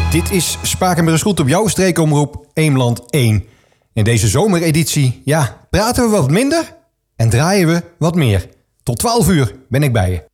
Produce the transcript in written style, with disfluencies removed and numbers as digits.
Dit is Spakenburg Goed op jouw streekomroep Eemland 1. In deze zomereditie, praten we wat minder en draaien we wat meer. Tot 12 uur ben ik bij je.